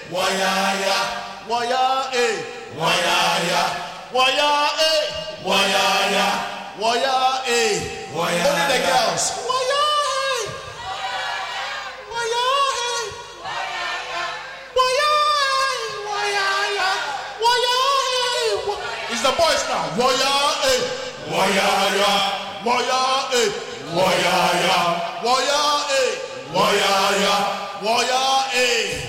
Wayaya. Waya, eh. Wayaya. Waya, eh. Wayaya. Waya, eh. Wayaya. Only the girls. Waya, eh. Waya, eh. Waya, eh. Waya, waya, eh. It's the boys now. Waya, eh. Wayaya. Waya, eh. Wayaya. Waya, eh. Wayaya.